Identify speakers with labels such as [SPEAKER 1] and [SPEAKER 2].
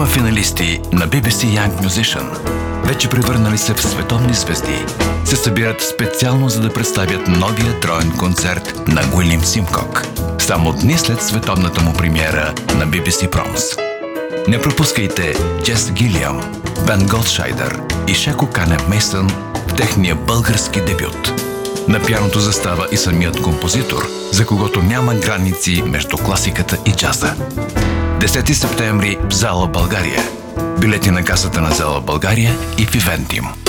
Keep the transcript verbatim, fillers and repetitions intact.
[SPEAKER 1] Трима финалисти на Би Би Си Young Musician, вече превърнали се в световни звезди, се събират специално за да представят новия троен концерт на Уилям Симкок, само дни след световната му премиера на Би Би Си Proms. Не пропускайте Джес Гилиам, Бен Голдшайдер и Шако Кане Мейсън в техния български дебют. На пианото застава и самият композитор, за когото няма граници между класиката и джаза. десети септември в зала България. Билети на касата на зала България и в Ивентим.